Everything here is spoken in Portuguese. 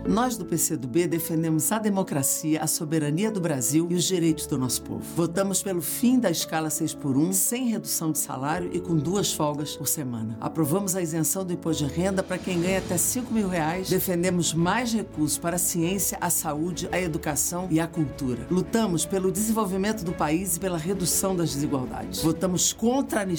Nós do PCdoB defendemos a democracia, a soberania do Brasil e os direitos do nosso povo. Votamos pelo fim da escala 6x1, sem redução de salário e com 2 folgas por semana. Aprovamos a isenção do imposto de renda para quem ganha até R$5.000. Defendemos mais recursos para a ciência, a saúde, a educação e a cultura. Lutamos pelo desenvolvimento do país e pela redução das desigualdades. Votamos contra a